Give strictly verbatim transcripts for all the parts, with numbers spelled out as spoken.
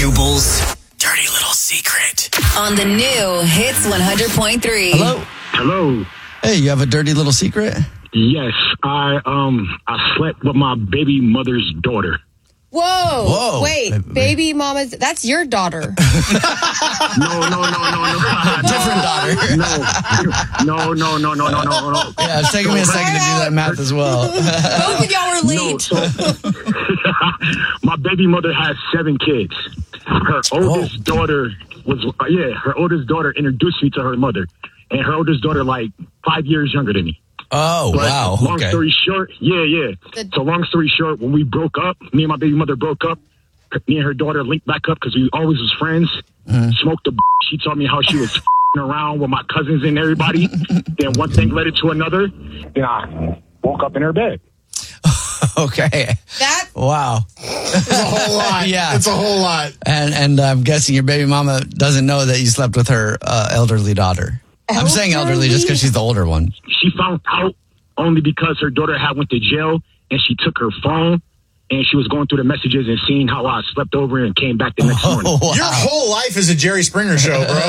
Jubal's dirty little secret. On the new Hits one hundred point three. Hello? Hello. Hey, you have a dirty little secret? Yes, I um I slept with my baby mother's daughter. Whoa. Whoa. Wait, Baby. baby mama's, that's your daughter. No, no, no, no, no. Different daughter. No, no, no, no, no, no, no. Yeah, it's taking me a second to do that math as well. Both of y'all were No, late. so my baby mother has seven kids. Her oldest Oh. daughter was uh, yeah, her oldest daughter introduced me to her mother, and her oldest daughter like five years younger than me. Oh, But wow. long Okay. story short, yeah, yeah. The- So long story short, when we broke up, me and my baby mother broke up. Me and her daughter linked back up because we always was friends. Mm-hmm. Smoked the. She told me how she was around with my cousins and everybody. Then one thing led it to another. Then I woke up in her bed. Okay. That, Wow. It's a whole lot. Yeah. It's a whole lot. And and I'm guessing your baby mama doesn't know that you slept with her uh, elderly daughter. I'm saying elderly just because she's the older one. She found out only because her daughter had went to jail and she took her phone and she was going through the messages and seeing how I slept over and came back the next morning. Oh, wow. Your whole life is a Jerry Springer show, bro.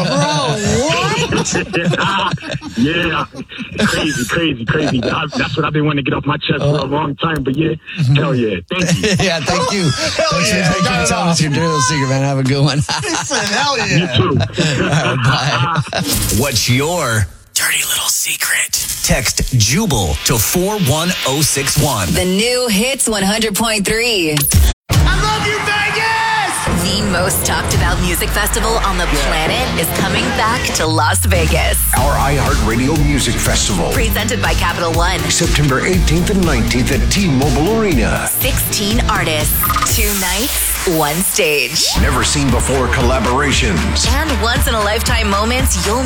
Yeah, crazy, crazy, crazy. I, that's what I've been wanting to get off my chest for a long time. But yeah, hell yeah, thank you. Yeah, thank you. Thanks yeah, for, thank you got for it telling all. us your dirty little secret, man. Have a good one. Hell You yeah. too. All right, bye. What's your dirty little secret? Text Jubal to four one oh six one. The new Hits one hundred point three. I love you, Vegas! The most talked about music festival on the planet is coming back to Las Vegas. Our iHeartRadio Music Festival. Presented by Capital One. September eighteenth and nineteenth at T-Mobile Arena. sixteen artists, two nights, one stage. Never seen before collaborations. And once in a lifetime moments you'll